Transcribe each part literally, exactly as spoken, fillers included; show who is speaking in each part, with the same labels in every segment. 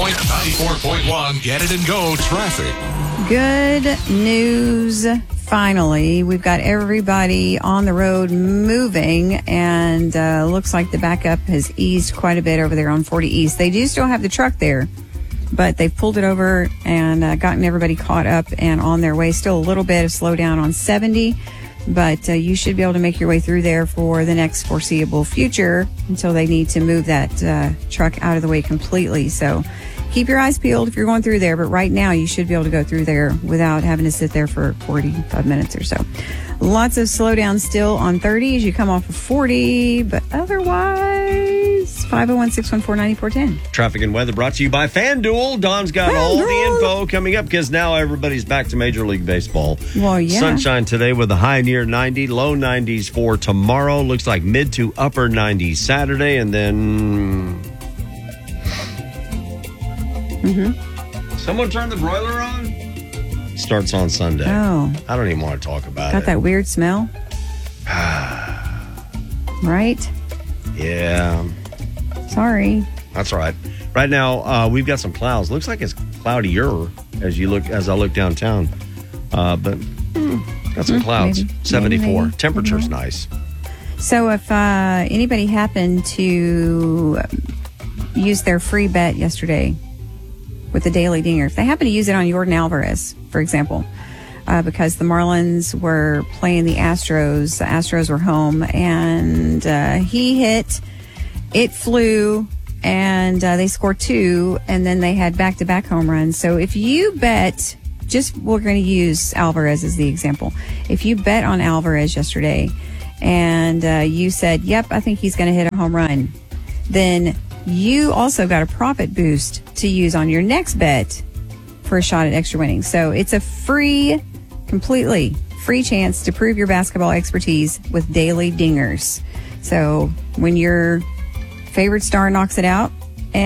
Speaker 1: Point ninety-four point one. Get it and go traffic.
Speaker 2: Good news. Finally, we've got everybody on the road moving, and uh, looks like the backup has eased quite a bit over there on forty East. They do still have the truck there, but they've pulled it over and uh, gotten everybody caught up and on their way. Still a little bit of slowdown on seventy, but uh, you should be able to make your way through there for the next foreseeable future until they need to move that uh, truck out of the way completely. So keep your eyes peeled if you're going through there, but right now you should be able to go through there without having to sit there for forty-five minutes or so. Lots of slowdown still on thirty as you come off of forty, but otherwise, five oh one, six one four, nine four one zero.
Speaker 3: Traffic and weather brought to you by FanDuel. Don's got FanDuel. all the info coming up because now everybody's back to Major League Baseball.
Speaker 2: Well, yeah.
Speaker 3: Sunshine today with a high near ninety, low nineties for tomorrow. Looks like mid to upper nineties Saturday, and then...
Speaker 2: Mm-hmm.
Speaker 3: Someone turned the broiler on? Starts on Sunday.
Speaker 2: Oh.
Speaker 3: I don't even want to talk about
Speaker 2: Got
Speaker 3: it.
Speaker 2: Got that weird smell? Right?
Speaker 3: Yeah.
Speaker 2: Sorry.
Speaker 3: That's right. Right now, uh, we've got some clouds. Looks like it's cloudier as you look as I look downtown. Uh, but mm, got some
Speaker 2: mm,
Speaker 3: clouds.
Speaker 2: maybe,
Speaker 3: seventy-four.
Speaker 2: Maybe,
Speaker 3: Temperature's
Speaker 2: maybe.
Speaker 3: nice.
Speaker 2: So if uh, anybody happened to use their free bet yesterday with the Daily Dinger, if they happen to use it on Jordan Alvarez, for example, uh, because the Marlins were playing the Astros, the Astros were home, and uh, he hit, it flew, and uh, they scored two, and then they had back-to-back home runs. So if you bet, just we're going to use Alvarez as the example. If you bet on Alvarez yesterday and uh, you said, yep, I think he's going to hit a home run, then you also got a profit boost to use on your next bet for a shot at extra winnings. So it's a free, completely free chance to prove your basketball expertise with Daily Dingers. So when your favorite star knocks it out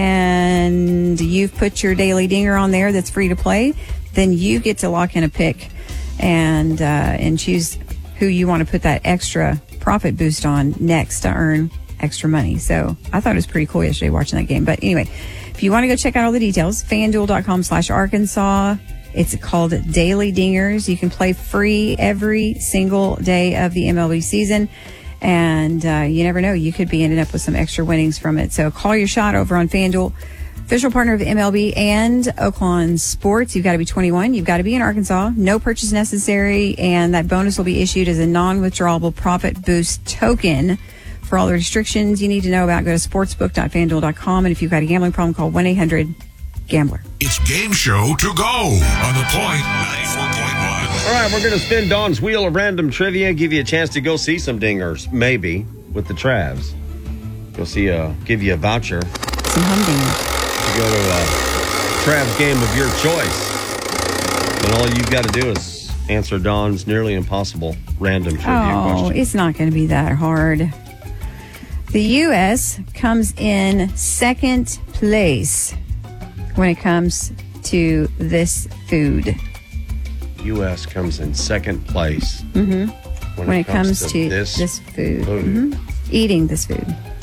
Speaker 2: and you've put your Daily Dinger on there that's free to play, then you get to lock in a pick and uh, and choose who you want to put that extra profit boost on next to earn extra money. So I thought it was pretty cool yesterday watching that game. But anyway, if you want to go check out all the details, FanDuel.com slash Arkansas. It's called Daily Dingers. You can play free every single day of the M L B season. And uh, you never know, you could be ending up with some extra winnings from it. So call your shot over on FanDuel, official partner of M L B and Oaklawn Sports. You've got to be twenty-one. You've got to be in Arkansas. No purchase necessary. And that bonus will be issued as a non-withdrawable profit boost token. For all the restrictions you need to know about, go to sportsbook dot fan duel dot com. And if you've got a gambling problem, call one eight hundred gambler.
Speaker 1: It's Game Show to Go on the Point ninety-four point one.
Speaker 3: All right, we're going to spin Dawn's Wheel of Random Trivia, give you a chance to go see some dingers, maybe, with the Travs. Go see a, give you a voucher
Speaker 2: Some humdingers.
Speaker 3: to go to a Travs game of your choice. And all you've got to do is answer Dawn's nearly impossible random trivia
Speaker 2: Oh,
Speaker 3: question.
Speaker 2: it's not going to be that hard. The U S comes in second place when it comes to this food.
Speaker 3: U S comes in second place
Speaker 2: Mm-hmm.
Speaker 3: when,
Speaker 2: When
Speaker 3: it,
Speaker 2: it comes,
Speaker 3: comes,
Speaker 2: to
Speaker 3: this,
Speaker 2: this food.
Speaker 3: food.
Speaker 2: Mhm. Eating this food.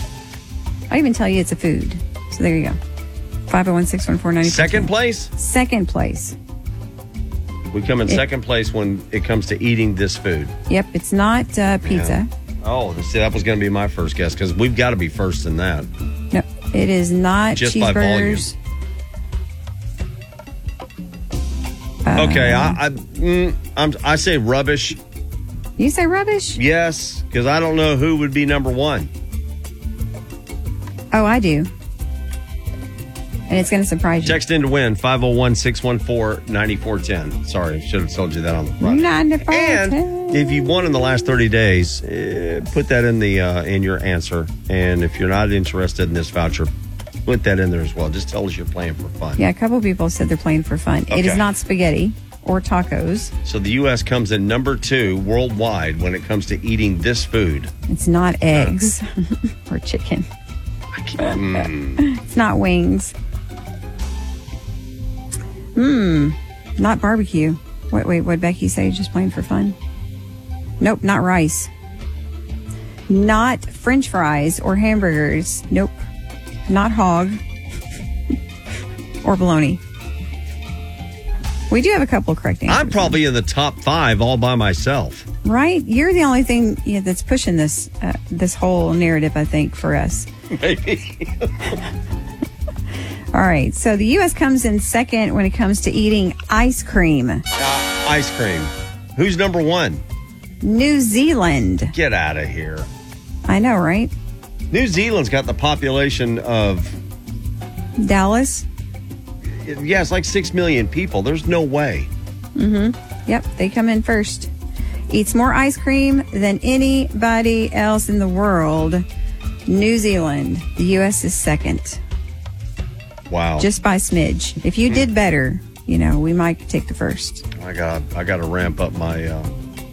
Speaker 2: I even tell you it's a food. So there you go. five oh one, six one four, nine four one zero.
Speaker 3: Second place?
Speaker 2: Second place.
Speaker 3: We come in
Speaker 2: It-
Speaker 3: second place when it comes to eating this food.
Speaker 2: Yep, it's not uh, pizza.
Speaker 3: Oh, see, that was going to be my first guess because we've got to be first in that.
Speaker 2: No, it is not
Speaker 3: Just by volume.
Speaker 2: cheeseburgers.
Speaker 3: Okay, I I, mm, I'm, I say rubbish.
Speaker 2: You say rubbish?
Speaker 3: Yes, because I don't know who would be number one.
Speaker 2: Oh, I do. And it's going to surprise you.
Speaker 3: Text in to win five oh one, six one four, nine four one zero. Sorry, should have told you that on the front.
Speaker 2: ninety-four
Speaker 3: And
Speaker 2: ten.
Speaker 3: if you've won in the last thirty days, uh, put that in the uh, in your answer. And if you're not interested in this voucher, put that in there as well. Just tell us you're playing for fun.
Speaker 2: Yeah, a couple of people said they're playing for fun. It is
Speaker 3: Okay.
Speaker 2: not spaghetti or tacos.
Speaker 3: So the U S comes in number two worldwide when it comes to eating this food.
Speaker 2: It's not eggs or chicken.
Speaker 3: I can't- mm.
Speaker 2: It's not wings. Hmm. Not barbecue. Wait, wait, what did Becky say? Just playing for fun? Nope, not rice. Not French fries or hamburgers. Nope. Not hog. or bologna. We do have a couple of correct answers.
Speaker 3: I'm probably in the top five all by myself.
Speaker 2: Right? You're the only thing yeah, that's pushing this uh, this whole narrative, I think, for us.
Speaker 3: Maybe.
Speaker 2: All right. So the U S comes in second when it comes to eating ice cream.
Speaker 3: Uh, ice cream. Who's number one?
Speaker 2: New Zealand.
Speaker 3: Get out of here.
Speaker 2: I know, right?
Speaker 3: New Zealand's got the population of...
Speaker 2: Dallas.
Speaker 3: Yeah, it's like six million people. There's no way.
Speaker 2: Mm-hmm. Yep, they come in first. Eats more ice cream than anybody else in the world. New Zealand. The U S is second.
Speaker 3: Wow.
Speaker 2: Just by smidge. If you did better, you know, we might take the first.
Speaker 3: I got I got to ramp up my... Uh,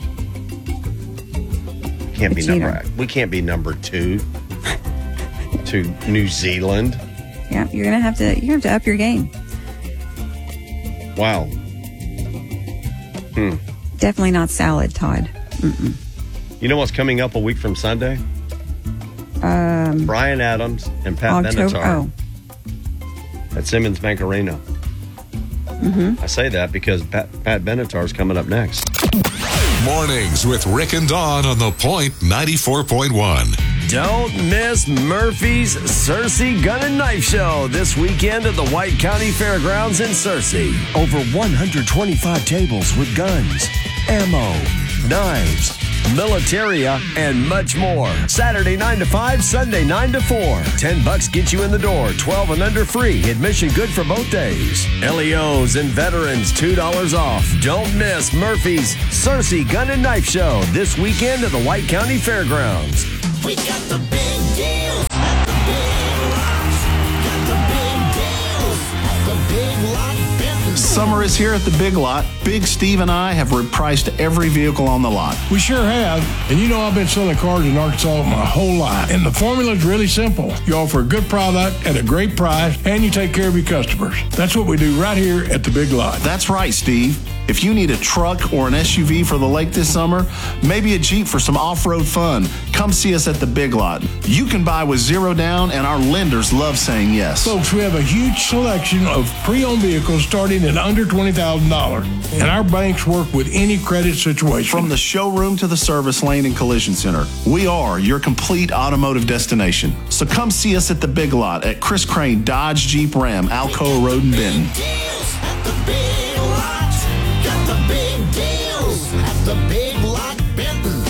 Speaker 3: can't be
Speaker 2: But you
Speaker 3: number...
Speaker 2: know.
Speaker 3: We can't be number two to New Zealand.
Speaker 2: Yeah, you're gonna have to you have to up your game.
Speaker 3: Wow. Hmm.
Speaker 2: Definitely not salad, Todd. Mm-mm.
Speaker 3: You know what's coming up a week from Sunday?
Speaker 2: Um,
Speaker 3: Brian Adams and Pat
Speaker 2: October.
Speaker 3: Benatar
Speaker 2: Oh,
Speaker 3: at Simmons Bankarena.
Speaker 2: mm-hmm.
Speaker 3: I say that because Pat, Pat Benatar is coming up next.
Speaker 1: Mornings with Rick and Dawn on The Point ninety-four point one.
Speaker 4: Don't miss Murphy's Searcy Gun and Knife Show this weekend at the White County Fairgrounds in Searcy. Over one hundred twenty-five tables with guns, ammo, knives, militaria, and much more. Saturday nine to five, Sunday nine to four. ten bucks gets you in the door, twelve and under free. Admission good for both days. L E Os and veterans, two dollars off. Don't miss Murphy's Searcy Gun and Knife Show this weekend at the White County Fairgrounds.
Speaker 5: We got the big deals at the Big Lots. Got the big deals at the Big Lot Benton.
Speaker 6: Summer is here at the Big Lot. Big Steve and I have repriced every vehicle on the lot.
Speaker 7: We sure have. And you know I've been selling cars in Arkansas my whole life. And the formula is really simple. You offer a good product at a great price, and you take care of your customers. That's what we do right here at the Big Lot.
Speaker 6: That's right, Steve. If you need a truck or an S U V for the lake this summer, maybe a Jeep for some off-road fun, come see us at the Big Lot. You can buy with zero down, and our lenders love saying yes.
Speaker 7: Folks, we have a huge selection of pre-owned vehicles starting at under twenty thousand dollars. And our banks work with any credit situation.
Speaker 6: From the showroom to the service lane and collision center, we are your complete automotive destination. So come see us at the Big Lot at Chris Crane Dodge Jeep Ram, Alcoa Road in Benton.
Speaker 5: Deals at the Big Lot. Got the big deals at the Big Lot Benton.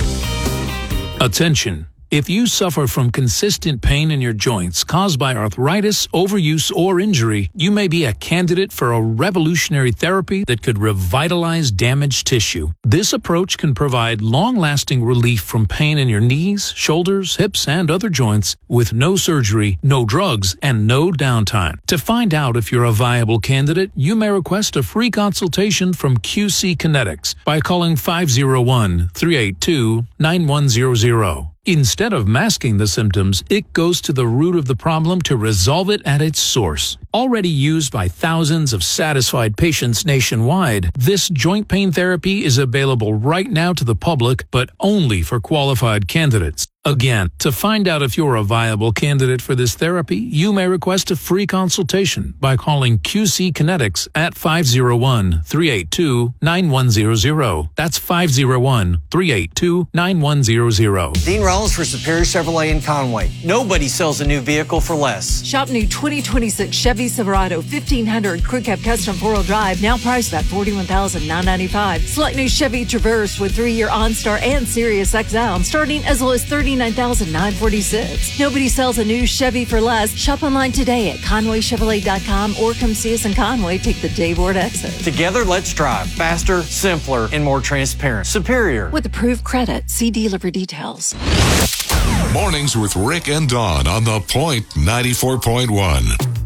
Speaker 8: Attention. If you suffer from consistent pain in your joints caused by arthritis, overuse, or injury, you may be a candidate for a revolutionary therapy that could revitalize damaged tissue. This approach can provide long-lasting relief from pain in your knees, shoulders, hips, and other joints with no surgery, no drugs, and no downtime. To find out if you're a viable candidate, you may request a free consultation from Q C Kinetics by calling five oh one, three eight two, nine one zero zero. Instead of masking the symptoms, it goes to the root of the problem to resolve it at its source. Already used by thousands of satisfied patients nationwide, this joint pain therapy is available right now to the public, but only for qualified candidates. Again, to find out if you're a viable candidate for this therapy, you may request a free consultation by calling Q C Kinetics at five oh one, three eight two, nine one zero zero. That's five oh one, three eight two, nine one zero zero.
Speaker 9: Dean Rollins for Superior Chevrolet in Conway. Nobody sells a new vehicle for less.
Speaker 10: Shop new twenty twenty-six Chevy Silverado fifteen hundred Crew Cab Custom four-wheel drive, now priced at forty-one thousand nine hundred ninety-five dollars. Select new Chevy Traverse with three-year OnStar and Sirius X M, starting as low as thirty-nine thousand nine hundred forty-six dollars. Nobody sells a new Chevy for less. Shop online today at Conway Chevrolet dot com or come see us in Conway. Take the Dayward exit.
Speaker 9: Together, let's drive faster, simpler, and more transparent. Superior.
Speaker 10: With approved credit, see dealer for details.
Speaker 1: Mornings with Rick and Dawn on The Point ninety-four point one.